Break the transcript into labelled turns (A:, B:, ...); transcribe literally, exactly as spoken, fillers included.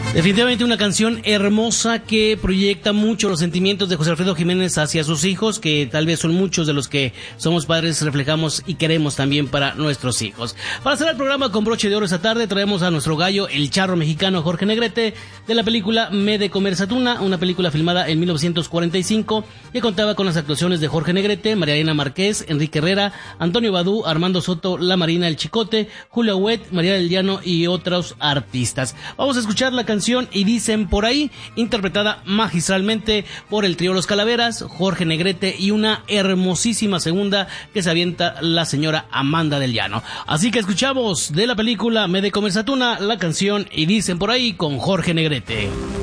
A: Definitivamente una canción hermosa que proyecta mucho los sentimientos de José Alfredo Jiménez hacia sus hijos, que tal vez son muchos de los que somos padres, reflejamos y queremos también para nuestros hijos. Para cerrar el programa con broche de oro esta tarde, traemos a nuestro gallo, el charro mexicano Jorge Negrete, de la película Me de Comer Satuna, una película filmada en mil novecientos cuarenta y cinco, que contaba con las actuaciones de Jorge Negrete, María Elena Márquez, Enrique Herrera, Antonio Badú, Armando Soto, La Marina, El Chicote, Julio Huet, María del Llano y otros artistas. Vamos a escuchar la canción Y Dicen Por Ahí, interpretada magistralmente por el trío Los Calaveras, Jorge Negrete y una hermosísima segunda que se avienta la señora Amanda del Llano. Así que escuchamos de la película Me de Comer Satuna la canción Y Dicen Por Ahí con Jorge Negrete.